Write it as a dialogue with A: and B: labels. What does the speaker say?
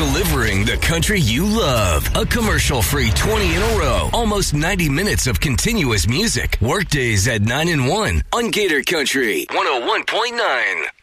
A: delivering the country you love. A commercial-free 20 in a row. Almost 90 minutes of continuous music. Workdays at 9 and 1 on Gator Country 101.9.